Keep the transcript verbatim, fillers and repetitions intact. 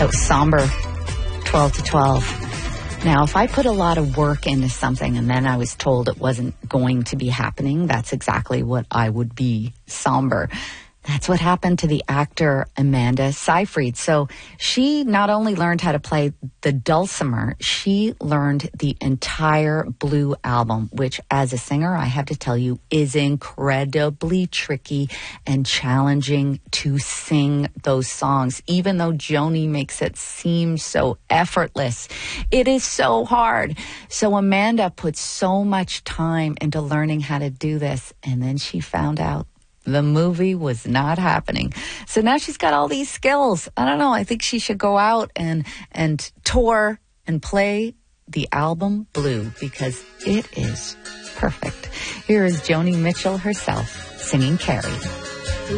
That was Somber, twelve to twelve. Now, if I put a lot of work into something and then I was told it wasn't going to be happening, that's exactly what I would be, somber. That's what happened to the actor Amanda Seyfried. So she not only learned how to play the dulcimer, she learned the entire Blue album, which as a singer, I have to tell you, is incredibly tricky and challenging to sing those songs. Even though Joni makes it seem so effortless, it is so hard. So Amanda put so much time into learning how to do this, and then she found out the movie was not happening. So now she's got all these skills. I don't know. I think she should go out and and tour and play the album Blue because it is perfect. Here is Joni Mitchell herself singing Carrie.